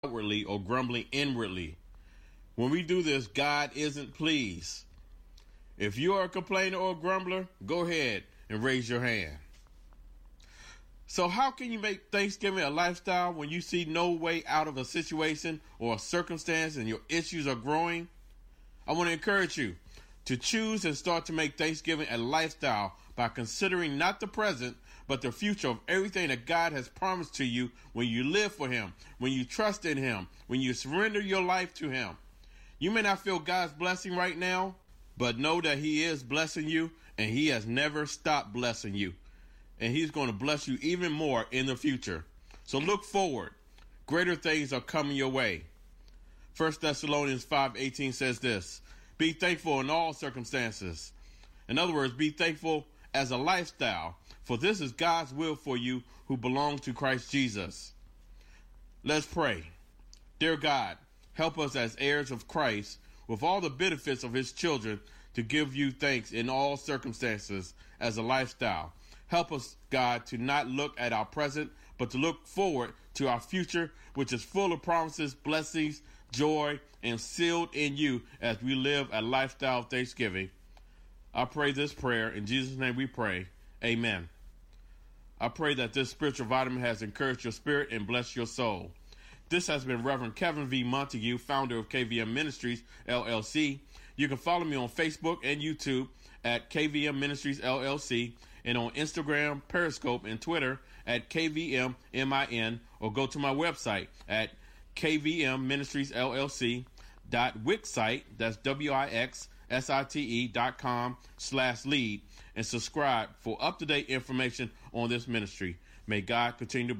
outwardly or grumbling inwardly. When we do this, God isn't pleased. If you are a complainer or a grumbler, go ahead and raise your hand. So how can you make Thanksgiving a lifestyle when you see no way out of a situation or a circumstance and your issues are growing? I want to encourage you to choose and start to make Thanksgiving a lifestyle by considering not the present, but the future of everything that God has promised to you when you live for Him, when you trust in Him, when you surrender your life to Him. You may not feel God's blessing right now, but know that He is blessing you, and He has never stopped blessing you. And He's going to bless you even more in the future. So look forward. Greater things are coming your way. 1 Thessalonians 5:18 says this: be thankful in all circumstances. In other words, be thankful as a lifestyle, for this is God's will for you who belong to Christ Jesus. Let's pray. Dear God, help us as heirs of Christ, with all the benefits of His children, to give you thanks in all circumstances as a lifestyle. Help us, God, to not look at our present, but to look forward to our future, which is full of promises, blessings, joy, and sealed in you as we live a lifestyle of thanksgiving. I pray this prayer. In Jesus' name we pray. Amen. I pray that this spiritual vitamin has encouraged your spirit and blessed your soul. This has been Reverend Kevin V. Montague, founder of KVM Ministries, LLC. You can follow me on Facebook and YouTube at KVM Ministries, LLC, and on Instagram, Periscope, and Twitter at KVMMIN, or go to my website at kvmministriesllc.wixsite, that's WIXSITE.com/lead, and subscribe for up-to-date information on this ministry. May God continue to bless.